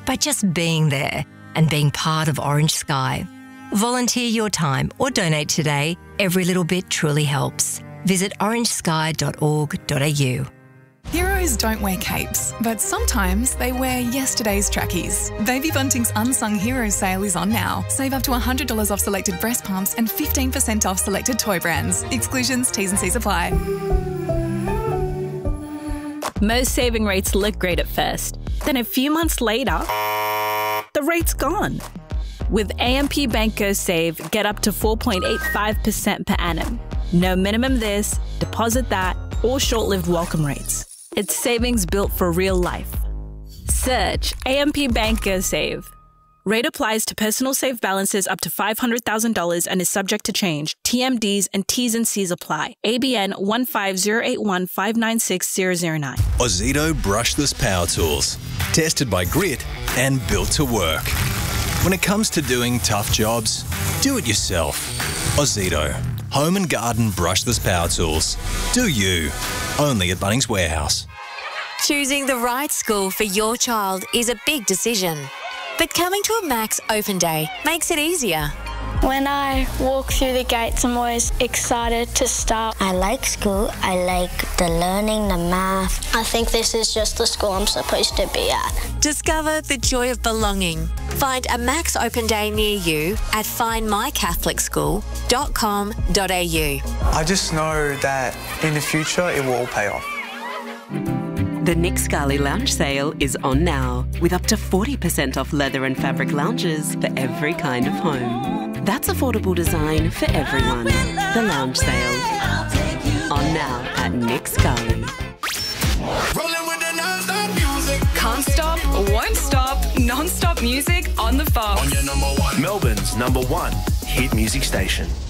by just being there and being part of Orange Sky. Volunteer your time or donate today. Every little bit truly helps. Visit orangesky.org.au. Heroes don't wear capes, but sometimes they wear yesterday's trackies. Baby Bunting's Unsung Heroes sale is on now. Save up to $100 off selected breast pumps and 15% off selected toy brands. Exclusions, T's and C's apply. Most saving rates look great at first. Then a few months later, the rate's gone. With AMP Bank Go Save, get up to 4.85% per annum. No minimum this, deposit that, or short-lived welcome rates. It's savings built for real life. Search AMP Bank Go Save. Rate applies to personal save balances up to $500,000 and is subject to change. TMDs and T's and C's apply. ABN 15081596009. Ozito brushless power tools. Tested by Grit and built to work. When it comes to doing tough jobs, do it yourself. Ozito. Home and garden brushless power tools. Do you. Only at Bunnings Warehouse. Choosing the right school for your child is a big decision. But coming to a Max Open Day makes it easier. When I walk through the gates, I'm always excited to start. I like school. I like the learning, the math. I think this is just the school I'm supposed to be at. Discover the joy of belonging. Find a Max Open Day near you at findmycatholicskool.com.au. I just know that in the future it will all pay off. The Nick Scali Lounge Sale is on now, with up to 40% off leather and fabric lounges for every kind of home. That's affordable design for everyone. The Lounge Sale. On now at Nick Scali. Can't stop, won't stop, non-stop music on the Fox. Melbourne's #1 hit music station.